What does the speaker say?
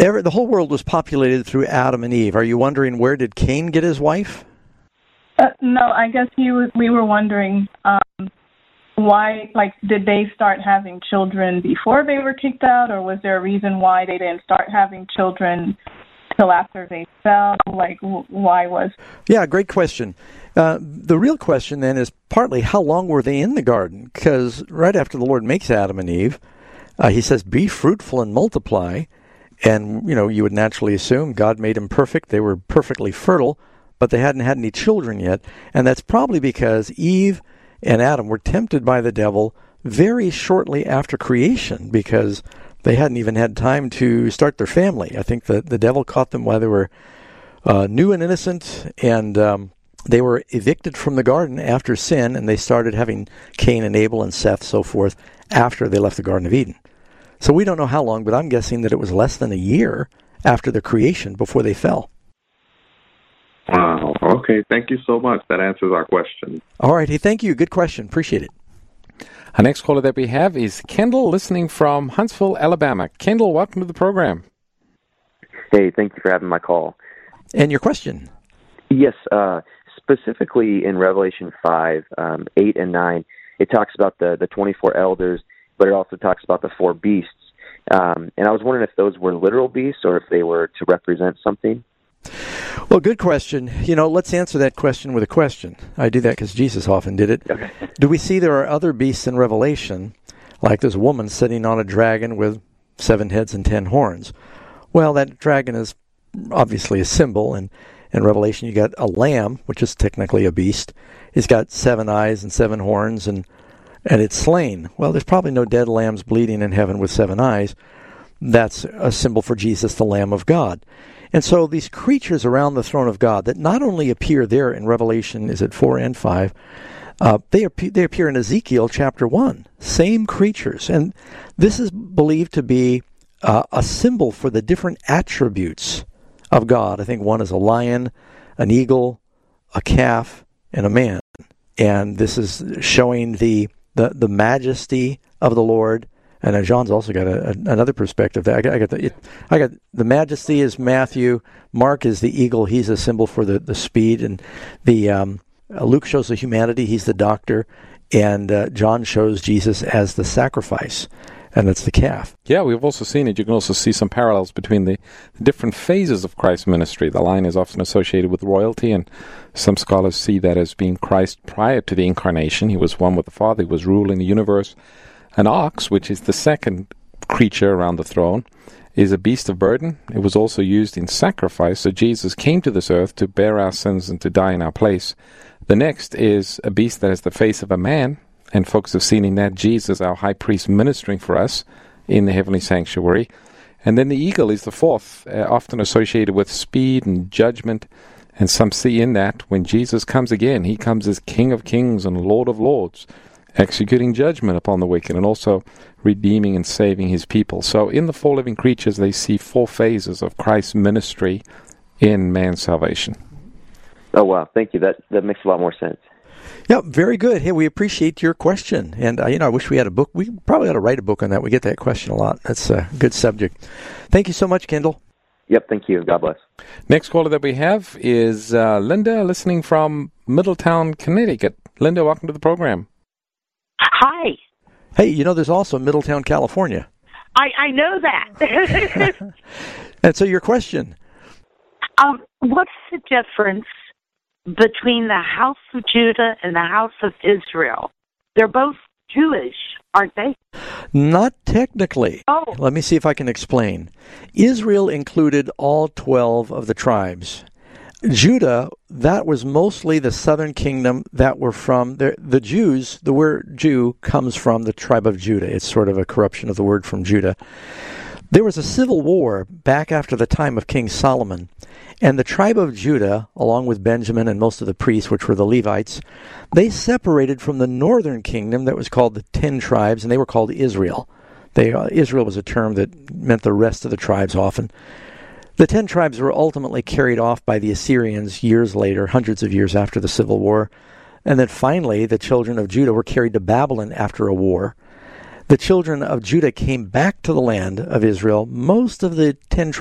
The whole world was populated through Adam and Eve. Are you wondering where did Cain get his wife? No, I guess we were wondering why, did they start having children before they were kicked out, or was there a reason why they didn't start having children till after they fell? Why was... Yeah, great question. The real question then is partly how long were they in the garden? Because right after the Lord makes Adam and Eve, he says, be fruitful and multiply. And, you would naturally assume God made them perfect. They were perfectly fertile, but they hadn't had any children yet. And that's probably because Eve and Adam were tempted by the devil very shortly after creation, because they hadn't even had time to start their family. I think the devil caught them while they were new and innocent, and they were evicted from the garden after sin, and they started having Cain and Abel and Seth, so forth, after they left the Garden of Eden. So we don't know how long, but I'm guessing that it was less than a year after the creation before they fell. Wow. Okay. Thank you so much. That answers our question. All right. Hey, thank you. Good question. Appreciate it. Our next caller that we have is Kendall, listening from Huntsville, Alabama. Kendall, welcome to the program. Hey, thank you for having my call. And your question? Yes. Specifically in Revelation 5, 8 and 9, it talks about the 24 elders, but it also talks about the 4 beasts. And I was wondering if those were literal beasts or if they were to represent something. Well, good question. Let's answer that question with a question. I do that because Jesus often did it. Okay. Do we see there are other beasts in Revelation, like there's a woman sitting on a dragon with 7 heads and 10 horns? Well, that dragon is obviously a symbol, and in Revelation you got a lamb, which is technically a beast. It's got 7 eyes and 7 horns, and it's slain. Well, there's probably no dead lambs bleeding in heaven with 7 eyes. That's a symbol for Jesus, the Lamb of God. And so these creatures around the throne of God that not only appear there in Revelation, is it 4 and 5, they appear in Ezekiel chapter 1. Same creatures. And this is believed to be a symbol for the different attributes of God. I think one is a lion, an eagle, a calf, and a man. And this is showing the majesty of the Lord. And John's also got another perspective. I got the majesty is Matthew. Mark is the eagle. He's a symbol for the speed. And Luke shows the humanity. He's the doctor. And John shows Jesus as the sacrifice. And that's the calf. Yeah, we've also seen it. You can also see some parallels between the different phases of Christ's ministry. The lion is often associated with royalty, and some scholars see that as being Christ prior to the incarnation. He was one with the Father. He was ruling the universe. An ox, which is the second creature around the throne, is a beast of burden. It was also used in sacrifice. So Jesus came to this earth to bear our sins and to die in our place. The next is a beast that has the face of a man. And folks have seen in that Jesus, our high priest, ministering for us in the heavenly sanctuary. And then the eagle is the fourth, often associated with speed and judgment. And some see in that when Jesus comes again, he comes as King of kings and Lord of lords, executing judgment upon the wicked and also redeeming and saving his people. So in the 4 living creatures, they see 4 phases of Christ's ministry in man's salvation. Oh, wow. Thank you. That makes a lot more sense. Yeah, very good. Hey, we appreciate your question. And, I wish we had a book. We probably ought to write a book on that. We get that question a lot. That's a good subject. Thank you so much, Kendall. Yep, thank you. God bless. Next caller that we have is Linda, listening from Middletown, Connecticut. Linda, welcome to the program. Hi. Hey, there's also Middletown, California. I know that. And so your question. What's the difference between the house of Judah and the house of Israel? They're both Jewish, aren't they? Not technically. Oh. Let me see if I can explain. Israel included all 12 of the tribes. Judah, that was mostly the southern kingdom that were from the Jews. The word Jew comes from the tribe of Judah. It's sort of a corruption of the word from Judah. There was a civil war back after the time of King Solomon, and the tribe of Judah, along with Benjamin and most of the priests, which were the Levites, they separated from the northern kingdom that was called the 10 tribes, and they were called Israel. Israel was a term that meant the rest of the tribes often. The 10 tribes were ultimately carried off by the Assyrians years later, hundreds of years after the Civil War. And then finally, the children of Judah were carried to Babylon after a war. The children of Judah came back to the land of Israel. Most of the 10 tribes